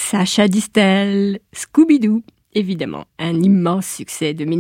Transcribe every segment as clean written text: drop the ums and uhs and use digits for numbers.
Sacha Distel, Scooby-Doo, évidemment, un immense succès de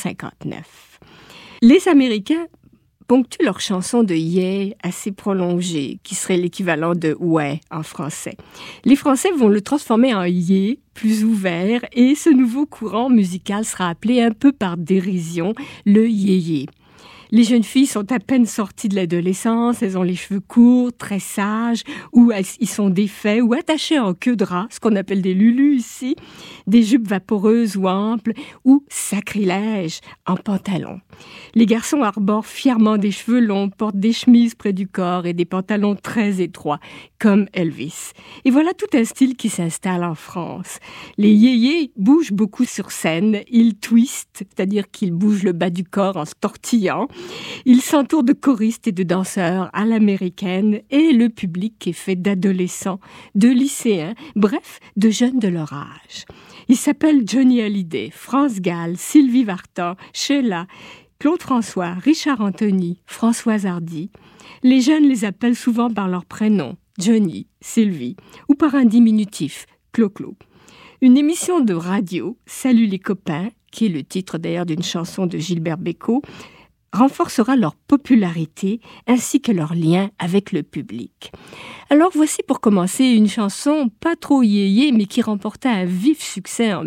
1959. Les Américains ponctuent leurs chansons de yeah assez prolongées, qui serait l'équivalent de ouais en français. Les Français vont le transformer en yeah, plus ouvert, et ce nouveau courant musical sera appelé un peu par dérision le yéyé. Les jeunes filles sont à peine sorties de l'adolescence, elles ont les cheveux courts, très sages, ou ils sont défaits ou attachés en queue de rat, ce qu'on appelle des lulus ici, des jupes vaporeuses ou amples, ou sacrilège, en pantalon. Les garçons arborent fièrement des cheveux longs, portent des chemises près du corps et des pantalons très étroits, comme Elvis. Et voilà tout un style qui s'installe en France. Les yéyés bougent beaucoup sur scène, ils twistent, c'est-à-dire qu'ils bougent le bas du corps en se tortillant. Ils s'entourent de choristes et de danseurs à l'américaine et le public est fait d'adolescents, de lycéens, bref, de jeunes de leur âge. Ils s'appellent Johnny Hallyday, France Gall, Sylvie Vartan, Sheila, Claude François, Richard Anthony, Françoise Hardy. Les jeunes les appellent souvent par leur prénom, Johnny, Sylvie, ou par un diminutif, Clo-Clo. Une émission de radio, Salut les copains, qui est le titre d'ailleurs d'une chanson de Gilbert Bécaud, renforcera leur popularité ainsi que leur lien avec le public. Alors voici pour commencer une chanson pas trop yéyé mais qui remporta un vif succès en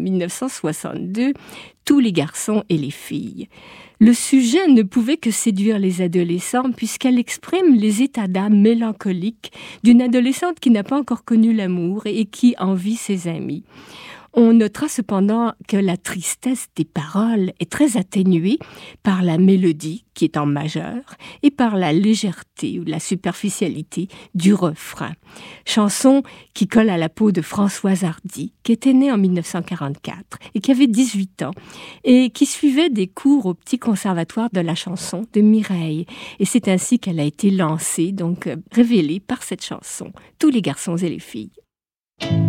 1962, Tous les garçons et les filles. Le sujet ne pouvait que séduire les adolescents puisqu'elle exprime les états d'âme mélancoliques d'une adolescente qui n'a pas encore connu l'amour et qui envie ses amis. On notera cependant que la tristesse des paroles est très atténuée par la mélodie, qui est en majeur, et par la légèreté ou la superficialité du refrain. Chanson qui colle à la peau de Françoise Hardy, qui était née en 1944 et qui avait 18 ans, et qui suivait des cours au petit conservatoire de la chanson de Mireille. Et c'est ainsi qu'elle a été lancée, donc révélée par cette chanson, Tous les garçons et les filles.